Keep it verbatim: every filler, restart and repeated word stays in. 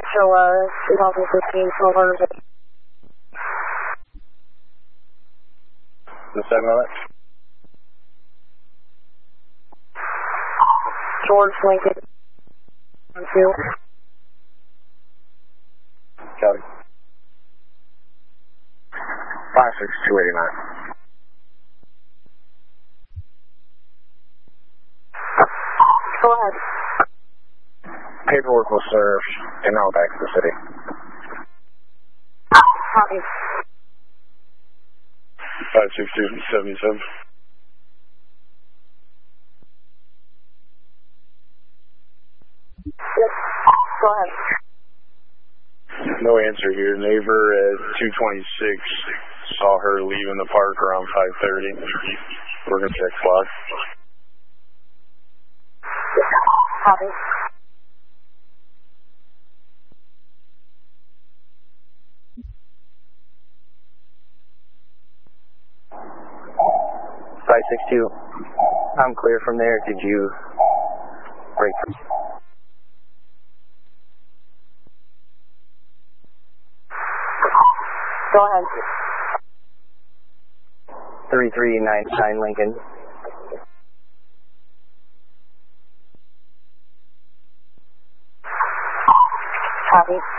Metro, uh, twenty fifteen, twelve hundred. The seven on it? George Lincoln. Two. Copy. five six two eighty-nine. Go ahead. Paperwork will serve and now back to the city. Copy. five six two seventy-seven. Yep. Go ahead. No answer here. Neighbor at two twenty-six saw her leaving the park around five thirty. We're going to check clock. Copy. five six two, I'm clear from there. Did you break from? Go ahead. three three nine nine Lincoln. Copy.